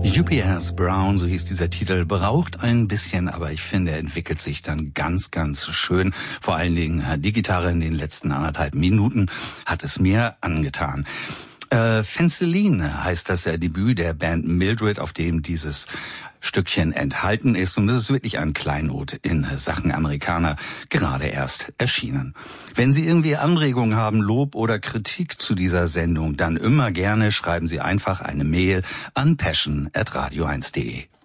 UPS Brown, so hieß dieser Titel, braucht ein bisschen, aber ich finde, er entwickelt sich dann ganz, ganz schön. Vor allen Dingen die Gitarre in den letzten 1,5 Minuten hat es mir angetan. Fenceline heißt das Debüt der Band Mildred, auf dem dieses Stückchen enthalten ist. Und es ist wirklich ein Kleinod in Sachen Amerikaner, gerade erst erschienen. Wenn Sie irgendwie Anregungen haben, Lob oder Kritik zu dieser Sendung, dann immer gerne schreiben Sie einfach eine Mail an passion@radio1.de.